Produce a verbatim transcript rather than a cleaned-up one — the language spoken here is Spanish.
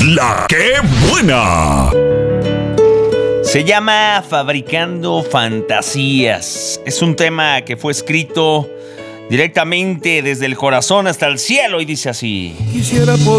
La que buena. Se llama Fabricando Fantasías. Es un tema que fue escrito directamente desde el corazón hasta el cielo y dice así. Quisiera poder